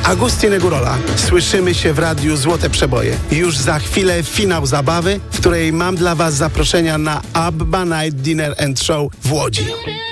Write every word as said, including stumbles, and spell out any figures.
Agustin Górola. Słyszymy się w radiu Złote Przeboje. Już za chwilę finał zabawy, w której mam dla Was zaproszenia na Abba Night Dinner and Show w Łodzi.